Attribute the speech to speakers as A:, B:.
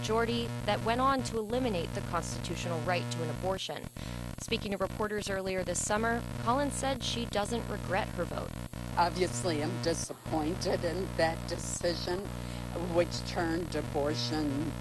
A: majority that went on to eliminate the constitutional right to an abortion. Speaking to reporters earlier this summer, Collins said she doesn't regret her vote.
B: Obviously, I'm disappointed in that decision, which turned abortion